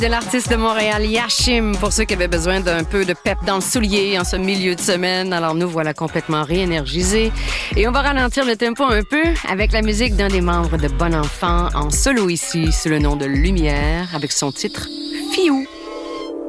De l'artiste de Montréal, Yashim, pour ceux qui avaient besoin d'un peu de pep dans le soulier en ce milieu de semaine. Alors nous voilà complètement réénergisés. Et on va ralentir le tempo un peu avec la musique d'un des membres de Bon Enfant en solo ici, sous le nom de Lumière, avec son titre « Fiou ».